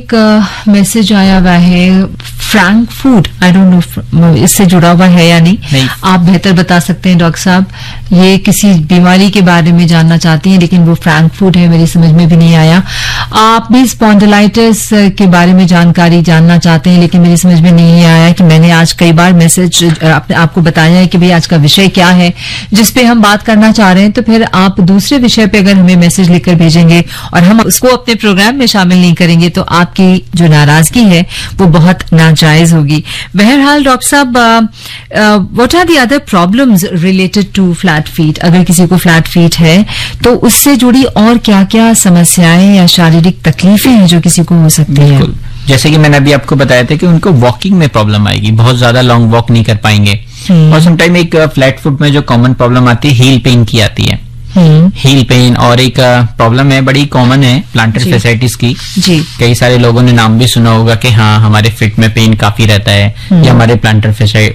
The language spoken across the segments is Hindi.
एक मैसेज आया हुआ है Frank food, I don't know इससे जुड़ा हुआ है या नहीं। आप बेहतर बता सकते हैं डॉक्टर साहब। ये किसी बीमारी के बारे में जानना चाहती हैं, लेकिन वो फ्रैंक फूड है, मेरी समझ में भी नहीं आया। आप भी स्पॉन्डिलाइटिस के बारे में जानकारी जानना चाहते हैं, लेकिन मेरी समझ में नहीं आया कि मैंने आज कई बार मैसेज आपको बताया है कि भाई आज का विषय क्या है जिसपे हम बात करना चाह रहे हैं। तो फिर आप दूसरे विषय पे अगर हमें मैसेज लिखकर भेजेंगे और हम उसको अपने प्रोग्राम में शामिल नहीं करेंगे तो आपकी जो नाराजगी है वो बहुत नाजायज होगी। बहरहाल डॉक्टर साहब, what are the other problems related to flat feet? अगर किसी को फ्लैट फीट है तो उससे जुड़ी और क्या क्या समस्याएं या शारीरिक तकलीफें हैं जो किसी को हो सकती हैं? जैसे कि मैंने अभी आपको बताया था कि उनको वॉकिंग में प्रॉब्लम आएगी, बहुत ज्यादा लॉन्ग वॉक नहीं कर पाएंगे। और समटाइम एक फ्लैट फुट में जो कॉमन प्रॉब्लम आती है हील पेन की आती है। हील पेन और एक प्रॉब्लम है बड़ी कॉमन है प्लांटर फेसाइटिस की। कई सारे लोगों ने नाम भी सुना होगा कि हाँ हमारे फिट में पेन काफी रहता है या हमारे प्लांटर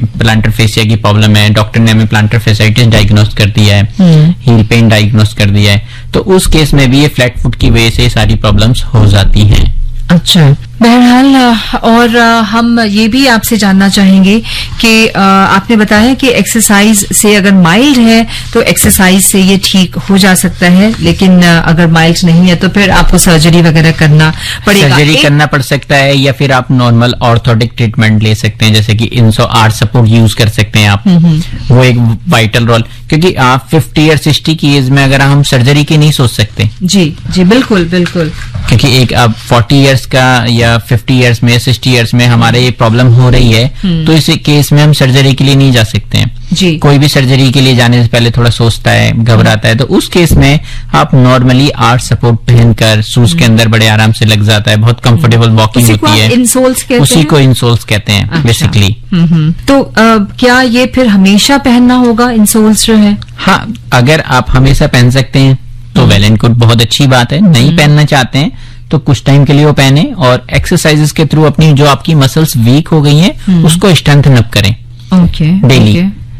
फेसिया की प्रॉब्लम है, डॉक्टर ने हमें प्लांटर फेसाइटिस डायग्नोस कर दिया है, हील पेन डायग्नोस कर दिया है। तो उस केस में भी ये फ्लैट फुट की वजह से सारी प्रॉब्लम्स हो जाती हैं। अच्छा, बहरहाल और हम ये भी आपसे जानना चाहेंगे कि आपने बताया कि एक्सरसाइज से अगर माइल्ड है तो एक्सरसाइज से ये ठीक हो जा सकता है, लेकिन अगर माइल्ड नहीं है तो फिर आपको सर्जरी वगैरह करना पड़ेगा। सर्जरी करना पड़ सकता है या फिर आप नॉर्मल ऑर्थोटिक ट्रीटमेंट ले सकते हैं, जैसे कि इंसो आर्ट सपोर्ट यूज कर सकते हैं आप। वो एक वाइटल रोल, क्योंकि आप 50 या 60 की एज में अगर हम सर्जरी की नहीं सोच सकते। जी जी बिल्कुल बिल्कुल, क्योंकि एक अब 40 इयर्स का या 50 इयर्स में 60 इयर्स में हमारे ये प्रॉब्लम हो रही है तो इस केस में हम सर्जरी के लिए नहीं जा सकते हैं। जी। कोई भी सर्जरी के लिए जाने से पहले थोड़ा सोचता है, घबराता है, तो उस केस में आप नॉर्मली आर्ट सपोर्ट पहनकर शूज के अंदर बड़े आराम से लग जाता है, बहुत कंफर्टेबल वॉकिंग होती है। उसी को इंसोल्स कहते हैं बेसिकली। तो क्या ये फिर हमेशा पहनना होगा इंसोल्स जो है? हाँ, अगर आप हमेशा पहन सकते हैं तो वेल एंड गुड, बहुत अच्छी बात है। नहीं पहनना चाहते हैं तो कुछ टाइम के लिए वो पहने और एक्सरसाइजेस के थ्रू अपनी जो आपकी मसल्स वीक हो गई हैं उसको स्ट्रेंथन अप करें डेली।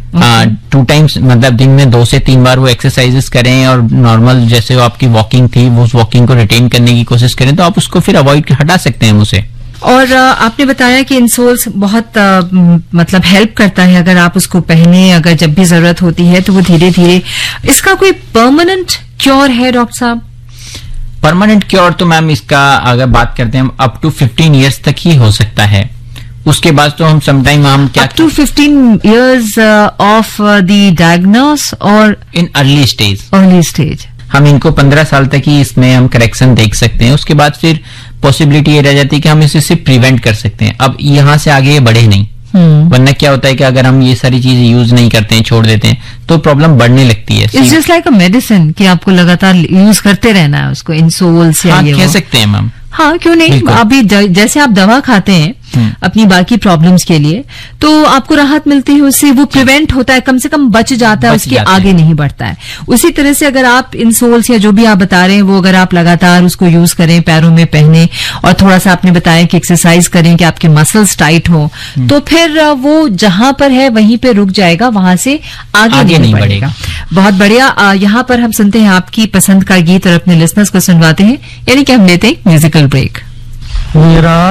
2 टाइम्स मतलब दिन में 2 से 3 बार वो एक्सरसाइजेस करें और नॉर्मल जैसे वो आपकी वॉकिंग थी वो उस वॉकिंग को रिटेन करने की कोशिश करें, तो आप उसको फिर अवॉइड हटा सकते हैं उसे। और आपने बताया कि इंसोल्स बहुत मतलब हेल्प करता है, अगर आप उसको पहने, अगर जब भी जरूरत होती है तो वो धीरे धीरे। इसका कोई परमानेंट क्योर है डॉक्टर साहब? परमानेंट क्योर तो मैम इसका अगर बात करते हैं हम अप टू 15 इयर्स तक ही हो सकता है। उसके बाद तो हम समटाइम हम क्या up to 15 years of the diagnose और इन अर्ली स्टेज हम इनको 15 साल तक ही इसमें हम करेक्शन देख सकते हैं। उसके बाद फिर पॉसिबिलिटी ये रह जाती है कि हम इसे प्रिवेंट कर सकते हैं। अब यहाँ से आगे ये बढ़े नहीं, वरना क्या होता है कि अगर हम ये सारी चीजें यूज नहीं करते हैं, छोड़ देते हैं, तो प्रॉब्लम बढ़ने लगती है। It's just like a medicine कि आपको लगातार यूज करते रहना है उसको, इंसोल्स या कह सकते हैं मैम। हाँ, क्यों नहीं। अभी जैसे आप दवा खाते हैं अपनी बाकी प्रॉब्लम्स के लिए तो आपको राहत मिलती है, उससे वो प्रिवेंट होता है, कम से कम बच जाता है, उसके आगे नहीं बढ़ता है। उसी तरह से अगर आप इंसोल्स या जो भी आप बता रहे हैं वो अगर आप लगातार उसको यूज करें, पैरों में पहने और थोड़ा सा आपने बताया कि एक्सरसाइज करें कि आपके मसल्स टाइट हो, तो फिर वो जहां पर है वहीं पे रुक जाएगा, वहां से आगे नहीं बढ़ेगा। बहुत बढ़िया। यहाँ पर हम सुनते हैं आपकी पसंद का गीत और अपने लिसनर्स को सुनवाते हैं, यानी कि हम लेते हैं म्यूजिकल ब्रेक।